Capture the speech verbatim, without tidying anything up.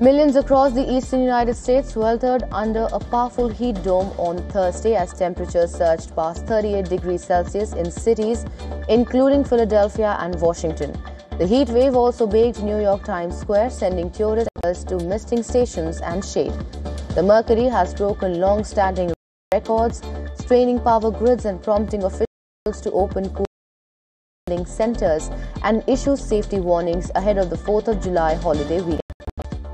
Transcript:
Millions across the eastern United States sweltered under a powerful heat dome on Thursday as temperatures surged past thirty-eight degrees Celsius in cities including Philadelphia and Washington. The heat wave also baked New York Times Square, sending tourists to misting stations and shade. The mercury has broken long-standing records, straining power grids and prompting officials to open cooling centers and issue safety warnings ahead of the fourth of July holiday weekend.